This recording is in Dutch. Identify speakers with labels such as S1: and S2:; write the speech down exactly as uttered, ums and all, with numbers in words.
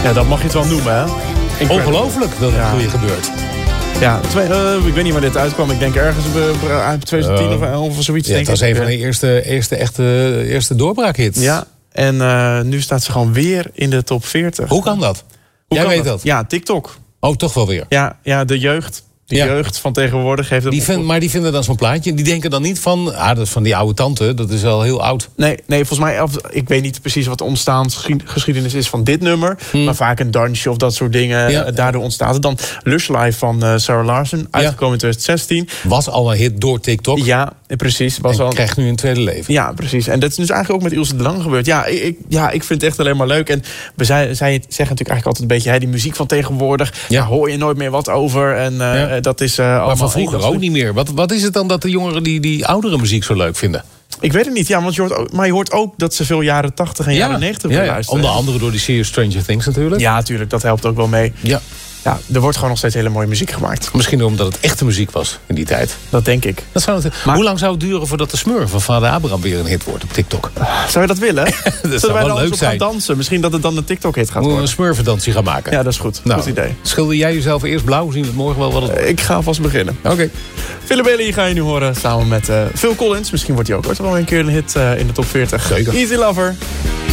S1: Ja, dat mag je het wel noemen, hè? Incredible.
S2: Ongelooflijk dat het
S1: Ja.
S2: weer gebeurt.
S1: Ja, twee, uh, ik weet niet waar dit uitkwam. Ik denk ergens in twintig tien
S2: Uh,
S1: of, of zoiets.
S2: Ja,
S1: denk
S2: het was
S1: ik.
S2: een van de eerste, eerste echte eerste doorbraakhits.
S1: Ja, en uh, nu staat ze gewoon weer in de top veertig.
S2: Hoe kan dat?
S1: Hoe
S2: Jij
S1: kan
S2: weet dat?
S1: Ja, TikTok.
S2: Oh, toch wel weer.
S1: Ja, ja de jeugd. De
S2: Ja.
S1: jeugd van tegenwoordig heeft het...
S2: Die vind, maar die vinden dan zo'n plaatje. Die denken dan niet van... Ah, dat is van die oude tante. Dat is al heel oud.
S1: Nee, nee, volgens mij... Of, ik weet niet precies wat de ontstaansgeschiedenis is van dit nummer.
S2: Hmm.
S1: Maar vaak een dansje of dat soort dingen.
S2: Ja.
S1: uh, Daardoor ontstaat het dan. Lush Life van uh, Sarah Larson. Uitgekomen in twintig zestien.
S2: Was al een hit door TikTok.
S1: Ja, precies. Was
S2: en
S1: al...
S2: krijgt nu een tweede leven.
S1: Ja, precies. En dat is dus eigenlijk ook met Ilse de Lange gebeurd. Ja, ik, ja, ik vind het echt alleen maar leuk. En we zei, zei, zeggen natuurlijk eigenlijk altijd een beetje... Hè, die muziek van tegenwoordig,
S2: Ja.
S1: daar hoor je nooit meer wat over. En uh,
S2: Ja.
S1: dat is uh,
S2: Maar
S1: allemaal...
S2: van vroeger ook niet meer. Wat, wat is het dan dat de jongeren die, die oudere muziek zo leuk vinden?
S1: Ik weet het niet, ja, want je hoort ook, maar je hoort ook dat ze veel jaren tachtig en jaren negentig
S2: ja, ja.
S1: luisteren.
S2: Onder andere door die serie Stranger Things natuurlijk.
S1: Ja, natuurlijk, dat helpt ook wel mee.
S2: Ja.
S1: Ja, er wordt gewoon nog steeds hele mooie muziek gemaakt.
S2: Misschien omdat het echte muziek was in die tijd.
S1: Dat denk ik.
S2: Dat zou het,
S1: Maar-
S2: hoe lang zou het duren voordat de Smurf van Vader Abraham weer een hit wordt op TikTok?
S1: Zou je dat willen?
S2: zou
S1: Zullen wij
S2: wel
S1: dan
S2: leuk
S1: eens op gaan
S2: zijn.
S1: dansen? Misschien dat het dan een TikTok-hit gaat
S2: Moeten we een
S1: worden.
S2: smurfendansje gaan maken?
S1: Ja, dat is goed.
S2: Nou,
S1: Goed idee.
S2: schilder jij jezelf eerst blauw? Zien we het morgen wel wat het wordt?
S1: Ik ga alvast beginnen.
S2: Oké. Okay.
S1: Philip Bailey ga je nu horen samen met uh, Phil Collins. Misschien wordt hij ook ooit wel een keer een hit uh, in de top veertig.
S2: Zeker.
S1: Easy Lover.